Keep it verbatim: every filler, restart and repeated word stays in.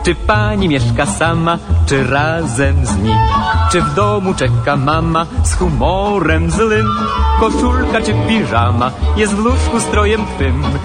Czy pani mieszka sama, czy razem z nim? Czy w domu czeka mama z humorem złym? Koszulka czy piżama jest w łóżku strojem twym?